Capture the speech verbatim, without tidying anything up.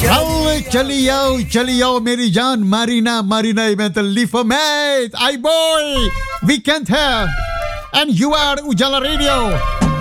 Hal chali आओ chali आओ मेरी जान Marina Marina mental live for mate I boy we can't have and you are Ujala Radio